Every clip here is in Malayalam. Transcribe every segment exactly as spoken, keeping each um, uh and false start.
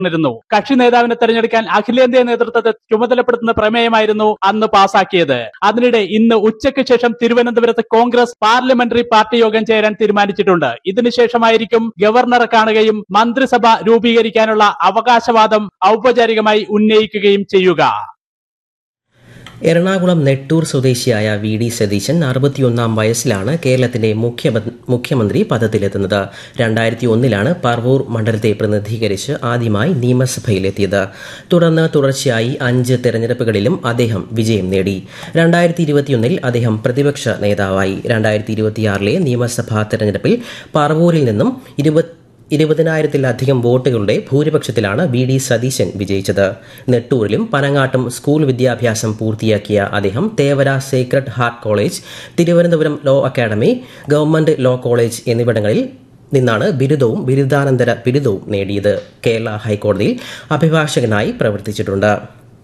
ിരുന്നു കക്ഷി നേതാവിനെ തെരഞ്ഞെടുക്കാൻ അഖിലേന്ത്യാ നേതൃത്വത്തെ ചുമതലപ്പെടുത്തുന്ന പ്രമേയമായിരുന്നു അന്ന് പാസാക്കിയത്. അതിനിടെ ഇന്ന് ഉച്ചയ്ക്ക് ശേഷം തിരുവനന്തപുരത്ത് കോൺഗ്രസ് പാർലമെന്ററി പാർട്ടി യോഗം ചേരാൻ തീരുമാനിച്ചിട്ടുണ്ട്. ഇതിനുശേഷമായിരിക്കും ഗവർണറെ കാണുകയും മന്ത്രിസഭ രൂപീകരിക്കാനുള്ള അവകാശവാദം ഔപചാരികമായി ഉന്നയിക്കുകയും ചെയ്യുക. എറണാകുളം നെട്ടൂർ സ്വദേശിയായ വി ഡി സതീശൻ അറുപത്തിയൊന്നാം വയസ്സിലാണ് കേരളത്തിന്റെ മുഖ്യമന്ത്രി പദത്തിലെത്തുന്നത്. രണ്ടായിരത്തി ഒന്നിലാണ് പറവൂർ മണ്ഡലത്തെ പ്രതിനിധീകരിച്ച് ആദ്യമായി നിയമസഭയിലെത്തിയത്. തുടർന്ന് തുടർച്ചയായി അഞ്ച് തെരഞ്ഞെടുപ്പുകളിലും അദ്ദേഹം വിജയം നേടി. രണ്ടായിരത്തി ഇരുപത്തിയൊന്നിൽ അദ്ദേഹം പ്രതിപക്ഷ നേതാവായി. രണ്ടായിരത്തി ഇരുപത്തിയാറിലെ നിയമസഭാ തെരഞ്ഞെടുപ്പിൽ പറവൂരിൽ നിന്നും ഇരുപത്തി ഇരുപതിനായിരത്തിലധികം വോട്ടുകളുടെ ഭൂരിപക്ഷത്തിലാണ് വി ഡി സതീശൻ വിജയിച്ചത്. നെട്ടൂരിലും പനങ്ങാട്ടും സ്കൂൾ വിദ്യാഭ്യാസം പൂർത്തിയാക്കിയ അദ്ദേഹം Thevara Sacred heart college, Thiruvananthapuram law academy, government law college എന്നിവിടങ്ങളിൽ നിന്നാണ് ബിരുദവും ബിരുദാനന്തര ബിരുദവും നേടിയത്. കേരള ഹൈക്കോടതിയിൽ അഭിഭാഷകനായി പ്രവർത്തിച്ചിട്ടുണ്ട്.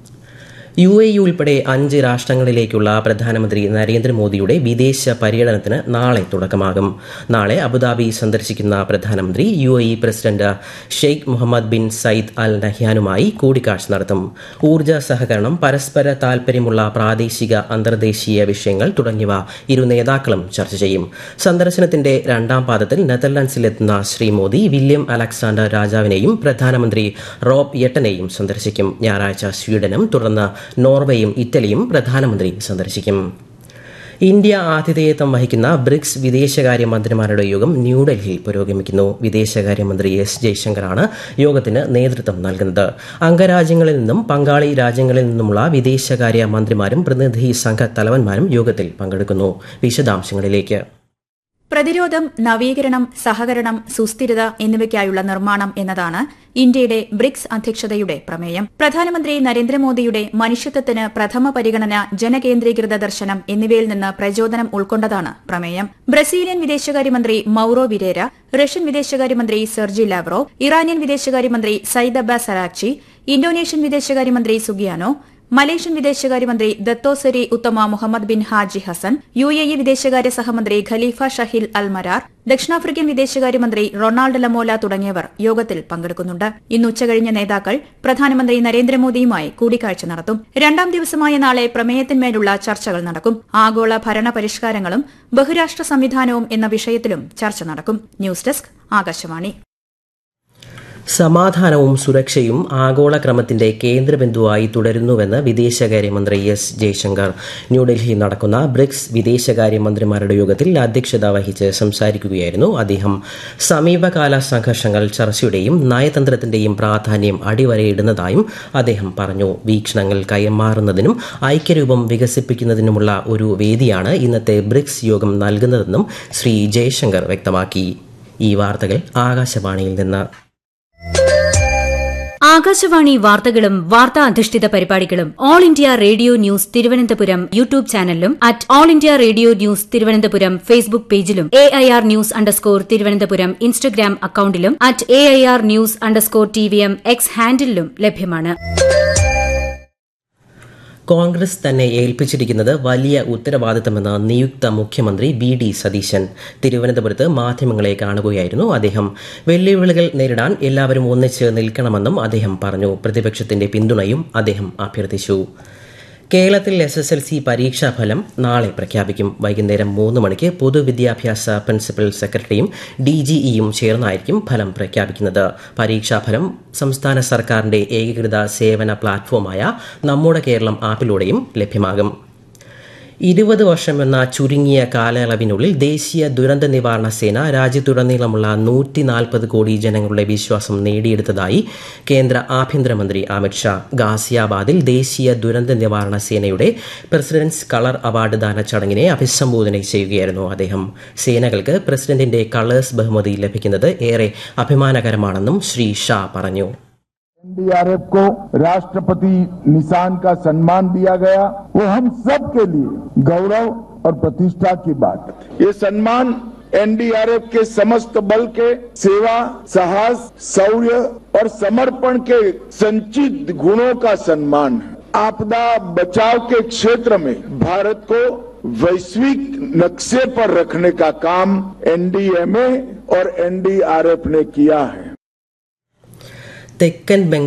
യു എ ഇ ഉൾപ്പെടെ അഞ്ച് രാഷ്ട്രങ്ങളിലേക്കുള്ള പ്രധാനമന്ത്രി നരേന്ദ്രമോദിയുടെ വിദേശ പര്യടനത്തിന് നാളെ തുടക്കമാകും. നാളെ അബുദാബി സന്ദർശിക്കുന്ന പ്രധാനമന്ത്രി U A E president Sheikh Muhammad bin Sayyid അൽ നഹ്യാനുമായി കൂടിക്കാഴ്ച നടത്തും. ഊർജ്ജ സഹകരണം, പരസ്പര താൽപര്യമുള്ള പ്രാദേശിക അന്തർദേശീയ വിഷയങ്ങൾ തുടങ്ങിയവ ഇരു നേതാക്കളും ചർച്ച ചെയ്യും. സന്ദർശനത്തിന്റെ രണ്ടാം പാദത്തിൽ നെതർലൻഡ്സിലെത്തുന്ന ശ്രീ മോദി വില്യം അലക്സാണ്ടർ രാജാവിനെയും പ്രധാനമന്ത്രി റോബ് യെട്ടനെയും സന്ദർശിക്കും. ഞായറാഴ്ച സ്വീഡനും തുടർന്ന് നോർവേയും ഇറ്റലിയും പ്രധാനമന്ത്രി സന്ദർശിക്കും. ഇന്ത്യ ആതിഥേയത്വം വഹിക്കുന്ന ബ്രിക്സ് വിദേശകാര്യമന്ത്രിമാരുടെ യോഗം ന്യൂഡൽഹിയിൽ പുരോഗമിക്കുന്നു. വിദേശകാര്യമന്ത്രി എസ് ജയശങ്കറാണ് യോഗത്തിന് നേതൃത്വം നൽകുന്നത്. അംഗരാജ്യങ്ങളിൽ നിന്നും പങ്കാളി രാജ്യങ്ങളിൽ നിന്നുമുള്ള വിദേശകാര്യ മന്ത്രിമാരും പ്രതിനിധി സംഘ തലവന്മാരും യോഗത്തിൽ പങ്കെടുക്കുന്നു. വിശദാംശങ്ങളിലേക്ക്. പ്രതിരോധം, നവീകരണം, സഹകരണം, സുസ്ഥിരത എന്നിവയ്ക്കായുള്ള നിർമ്മാണം എന്നതാണ് ഇന്ത്യയുടെ ബ്രിക്സ് അധ്യക്ഷതയുടെ പ്രമേയം. പ്രധാനമന്ത്രി നരേന്ദ്രമോദിയുടെ മനുഷ്യത്വത്തിന് പ്രഥമ പരിഗണന, ജനകേന്ദ്രീകൃത ദർശനം എന്നിവയിൽ നിന്ന് പ്രചോദനം ഉൾക്കൊണ്ടതാണ് പ്രമേയം. ബ്രസീലിയൻ വിദേശകാര്യമന്ത്രി മൌറോ വിരേര, റഷ്യൻ വിദേശകാര്യമന്ത്രി സെർജി ലാവ്റോവ്, ഇറാനിയൻ വിദേശകാര്യമന്ത്രി സയ്യിദ് അബ്ബാസ് അറാക്ചി, ഇന്തോനേഷ്യൻ വിദേശകാര്യമന്ത്രി സുഗിയാനോ, മലേഷ്യൻ വിദേശകാര്യമന്ത്രി ദത്തോസരി ഉത്തമ Muhammad bin Haji Hasan, U A E വിദേശകാര്യ സഹമന്ത്രി ഖലീഫ ഷഹിൽ അൽ മരാർ, ദക്ഷിണാഫ്രിക്കൻ വിദേശകാര്യമന്ത്രി റൊണാൾഡ് ലമോല തുടങ്ങിയവർ യോഗത്തിൽ പങ്കെടുക്കുന്നുണ്ട്. ഇന്ന് ഉച്ചകഴിഞ്ഞ നേതാക്കൾ പ്രധാനമന്ത്രി നരേന്ദ്രമോദിയുമായി കൂടിക്കാഴ്ച നടത്തും. രണ്ടാം ദിവസമായ നാളെ പ്രമേയത്തിന്മേലുള്ള ചർച്ചകൾ നടക്കും. ആഗോള ഭരണ പരിഷ്കാരങ്ങളും ബഹുരാഷ്ട്ര സംവിധാനവും എന്ന വിഷയത്തിലും ചർച്ച നടക്കും. News desk, Akashvani. സമാധാനവും സുരക്ഷയും ആഗോള ക്രമത്തിന്റെ കേന്ദ്രബിന്ദുവായി തുടരുന്നുവെന്ന് വിദേശകാര്യമന്ത്രി എസ് ജയശങ്കർ. ന്യൂഡൽഹിയിൽ നടക്കുന്ന ബ്രിക്സ് വിദേശകാര്യമന്ത്രിമാരുടെ യോഗത്തിൽ അധ്യക്ഷത വഹിച്ച് സംസാരിക്കുകയായിരുന്നു അദ്ദേഹം. സമീപകാല സംഘർഷങ്ങൾ ചർച്ചയുടെയും നയതന്ത്രത്തിന്റെയും പ്രാധാന്യം അടിവരയിടുന്നതായും അദ്ദേഹം പറഞ്ഞു. വീക്ഷണങ്ങൾ കൈമാറുന്നതിനും ഐക്യരൂപം വികസിപ്പിക്കുന്നതിനുമുള്ള ഒരു വേദിയാണ് ഇന്നത്തെ ബ്രിക്സ് യോഗം നൽകുന്നതെന്നും ശ്രീ ജയശങ്കർ വ്യക്തമാക്കി. ഈ വാർത്തകൾ ആകാശവാണിയിൽ നിന്ന്. ആകാശവാണി വാർത്തകളും വാർത്താ അധിഷ്ഠിത പരിപാടികളും all India radio news Thiruvananthapuram YouTube ചാനലിലും at all India radio news Thiruvananthapuram Facebook പേജിലും A I R news underscore Thiruvananthapuram Instagram അക്കൌണ്ടിലും at A I R news underscore T V M X ഹാൻഡിലും ലഭ്യമാണ്. കോൺഗ്രസ് തന്നെ ഏൽപ്പിച്ചിരിക്കുന്നത് വലിയ ഉത്തരവാദിത്തമെന്ന് നിയുക്ത മുഖ്യമന്ത്രി വി ഡി സതീശൻ. തിരുവനന്തപുരത്ത് മാധ്യമങ്ങളെ കാണുകയായിരുന്നു അദ്ദേഹം. വെല്ലുവിളികൾ നേരിടാൻ എല്ലാവരും ഒന്നിച്ച് നിൽക്കണമെന്നും അദ്ദേഹം പറഞ്ഞു. പ്രതിപക്ഷത്തിന്റെ പിന്തുണയും അദ്ദേഹം അഭ്യർത്ഥിച്ചു. കേരളത്തിൽ എസ് എസ് എൽ സി പരീക്ഷാഫലം നാളെ പ്രഖ്യാപിക്കും. വൈകുന്നേരം മൂന്ന് മണിക്ക് പൊതുവിദ്യാഭ്യാസ പ്രിൻസിപ്പൽ സെക്രട്ടറിയും ഡി ജി ഇയും ചേർന്നായിരിക്കും ഫലം പ്രഖ്യാപിക്കുന്നത്. പരീക്ഷാഫലം സംസ്ഥാന സർക്കാരിന്റെ ഏകീകൃത സേവന പ്ലാറ്റ്ഫോമായ നമ്മുടെ കേരളം ആപ്പിലൂടെയും ലഭ്യമാകും. ഇരുപത് വർഷമെന്ന ചുരുങ്ങിയ കാലയളവിനുള്ളിൽ ദേശീയ ദുരന്ത നിവാരണ സേന രാജ്യത്തുടനീളമുള്ള നൂറ്റി നാൽപ്പത് കോടി ജനങ്ങളുടെ വിശ്വാസം നേടിയെടുത്തതായി കേന്ദ്ര ആഭ്യന്തരമന്ത്രി അമിത്ഷാ. ഗാസിയാബാദിൽ ദേശീയ ദുരന്ത നിവാരണ സേനയുടെ പ്രസിഡന്റ്സ് കളർ അവാർഡ് ദാന ചടങ്ങിനെ അഭിസംബോധന ചെയ്യുകയായിരുന്നു അദ്ദേഹം. സേനകൾക്ക് പ്രസിഡന്റിന്റെ കളേഴ്സ് ബഹുമതി ലഭിക്കുന്നത് ഏറെ അഭിമാനകരമാണെന്നും ശ്രീ ഷാ പറഞ്ഞു. एन डी आर एफ को राष्ट्रपति निशान का सम्मान दिया गया, वो हम सब के लिए गौरव और प्रतिष्ठा की बात है. ये सम्मान एन डी आर एफ के समस्त बल के सेवा, साहस, शौर्य और समर्पण के संचित गुणों का सम्मान है. आपदा बचाव के क्षेत्र में भारत को वैश्विक नक्शे पर रखने का काम एन डी एम ए और एन डी आर एफ ने किया है. തെക്കൻ ബംഗാൾ